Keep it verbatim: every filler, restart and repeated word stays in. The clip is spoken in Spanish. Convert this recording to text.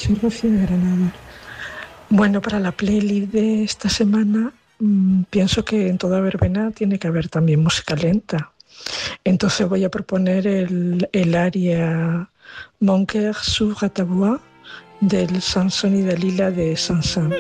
Soy Rocío de Granada. Bueno, para la playlist de esta semana mmm, pienso que en toda verbena tiene que haber también música lenta. Entonces voy a proponer el, el aria Mon cœur s'ouvre à ta voix del Sansón y Dalila de Saint-Saëns.